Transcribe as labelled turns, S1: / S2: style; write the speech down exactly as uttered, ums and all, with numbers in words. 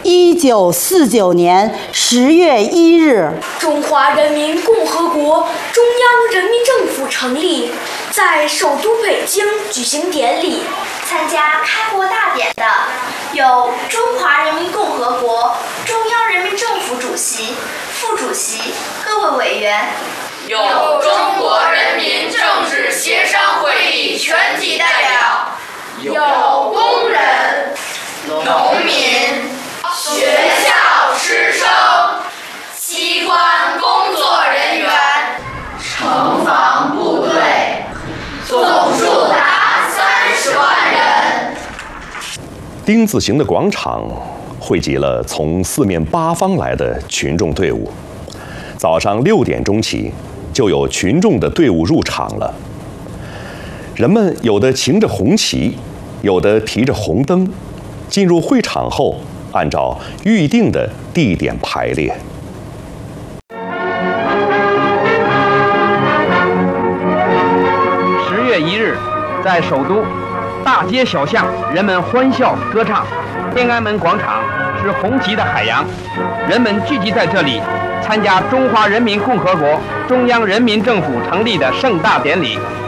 S1: 一九四九年十月一日，
S2: 中华人民共和国中央人民政府成立，在首都北京举行典礼。
S3: 参加开国大典的有中华人民共和国中央人民政府主席、副主席、各位委员，
S4: 有中国人民政治协商会议全体代表，有工人、农民、学校师生、机关工作人员、城防部队，总数达三十万人。
S5: 丁字形的广场汇集了从四面八方来的群众队伍。早上六点钟起，就有群众的队伍入场了。人们有的擎着红旗，有的提着红灯，进入会场后，按照预定的地点排列。
S6: 十月一日，在首都大街小巷，人们欢笑歌唱。天安门广场是红旗的海洋，人们聚集在这里，参加中华人民共和国中央人民政府成立的盛大典礼。